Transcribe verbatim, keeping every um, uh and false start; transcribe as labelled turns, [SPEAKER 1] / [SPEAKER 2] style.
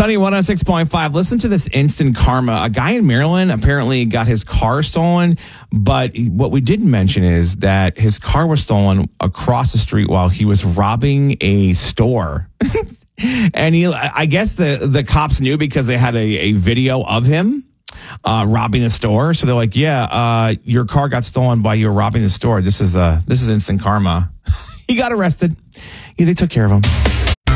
[SPEAKER 1] Sunny one oh six point five. Listen to this instant karma. A guy in Maryland apparently got his car stolen, but what we didn't mention is that his car was stolen across the street while he was robbing a store. And he, I guess the, the cops knew because they had a, a video of him uh, robbing a store. So they're like, yeah, uh, your car got stolen while you were robbing the store. This is uh, this is instant karma. He got arrested. Yeah, they took care of him.